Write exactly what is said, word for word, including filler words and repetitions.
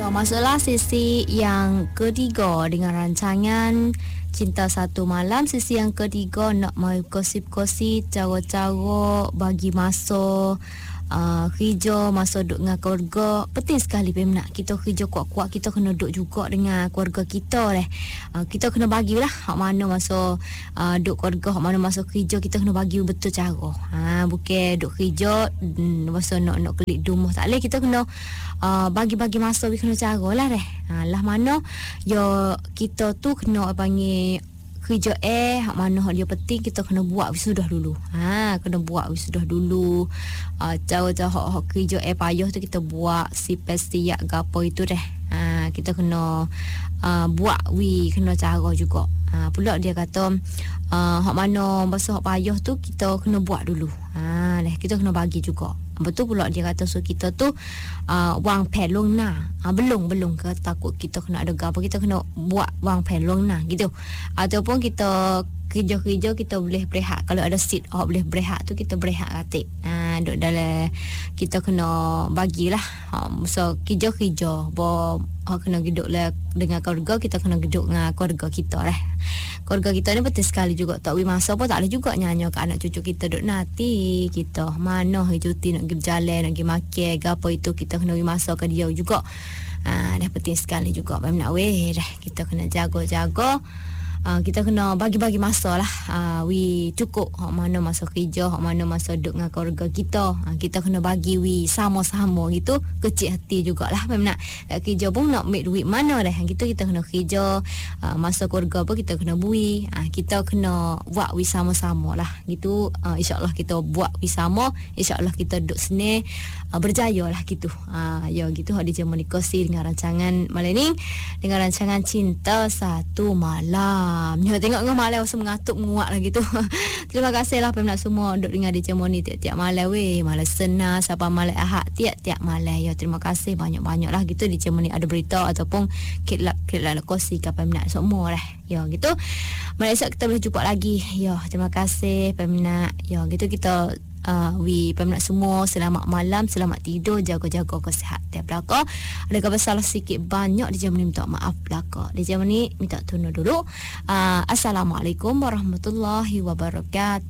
masuklah sesi yang ketiga dengan rancangan Cinta Satu Malam. Sesi yang ketiga nak mai kosip-kosip cara-cara bagi masa Uh, kerja, masa duduk dengan keluarga. Penting sekali Pem nak kita kerja kuat-kuat, kita kena duduk juga dengan keluarga kita leh. Uh, kita kena bagilah hak mana masa uh, duduk keluarga, hak mana masa kerja, kita kena bagi betul cara. Ha, bukan duduk kerja mm, masa nak nak kelik rumah tak leh, kita kena uh, bagi-bagi masa, we kena cara lah deh. Ha, lah mana ya kita tu kena panggil kerja eh hak mana hak dia penting, kita kena buat wisudah dulu. Ha, kena buat wisudah dulu. Uh, cara-cara hak, hak kerja eh payah tu kita buat si pestiak gapo itu deh. Ha, kita kena uh, buat wi kena cara juga. Ha, pula dia kata uh, hak mana masa hak payah tu kita kena buat dulu. Ha, deh kita kena bagi juga. Betul pula dia kata so kita tu uh, wang pelong na. Ha, belum belum ke takut kita kena ada gapo, kita kena buat wang pelong na gitu. Ataupun kita kerja-kerja kita boleh berehat. Kalau ada seat oh boleh berehat tu kita berehat katik. Ha, duduk dalam kita kena bagilah. Ha, so kerja-kerja bo ha, kena duduk lah dengan keluarga, kita kena duduk dengan keluarga kita lah. Keluarga kita ni penting sekali juga. Tak wi masa pun tak boleh juga nyanyi ke anak cucu kita duduk nanti kita mana hari cuti nak pergi berjalan, nak pergi makan gapo itu, kita kena wi masa ke dia juga. Ha, dah penting sekali juga Bam nak weh dah kita kena jaga-jaga. Uh, kita kena bagi-bagi masa lah. Uh, we cukup hak mana masa kerja, hak mana masa duduk dengan keluarga kita. Uh, kita kena bagi we sama-sama gitu. Kecil hati jugalah memang nak uh, kerja pun nak make duit mana dah. Gitu kita kena kerja. Uh, masa keluarga pun kita kena bui. Uh, kita kena buat we sama-sama lah. Gitu uh, insya-Allah kita buat we sama. Insya-Allah kita duduk sini uh, berjaya lah gitu. Uh, ya gitu hak di Jerman Kosi dengan rancangan malam ni, dengan rancangan Cinta Satu Malam. Ni tengok ngah malam rasa mengatuk menguat lah gitu. Terima kasih lah peminat semua duduk dengar di Jerman ni tiap-tiap malam weh. Malam Senin sampai malam Ahad tiap-tiap malam. Ya terima kasih banyak-banyak lah gitu di Jerman ni ada berita ataupun kitlap-kitlap kosi ke peminat semua lah. Ya gitu. Malam esok kita boleh jumpa lagi. Ya terima kasih peminat. Ya gitu kita Uh, we peminat semua selamat malam, selamat tidur, jaga-jaga kesihatan belaka. Ada khabar salah sikit banyak di jam ni minta maaf belaka. Di jam ni minta tunda dulu. Uh, Assalamualaikum warahmatullahi wabarakatuh.